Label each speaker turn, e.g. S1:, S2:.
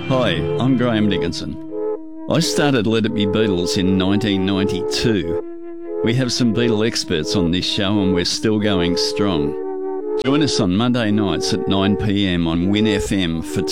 S1: Hi, I'm Graham Dickinson. I started Let It Be Beatles in 1992. We have some Beatle experts on this show and we're still going strong. Join us on Monday nights at 9 p.m. on Win FM for